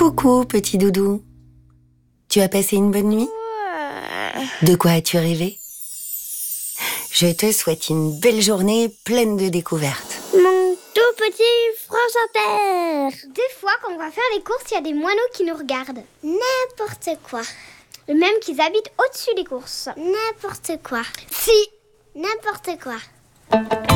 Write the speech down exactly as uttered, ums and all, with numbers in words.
Coucou, petit doudou. Tu as passé une bonne nuit ? De quoi as-tu rêvé ? Je te souhaite une belle journée pleine de découvertes. Mon tout petit France Inter. Des fois, quand on va faire les courses, il y a des moineaux qui nous regardent. N'importe quoi. Même qu'ils habitent au-dessus des courses. N'importe quoi. Si. N'importe quoi.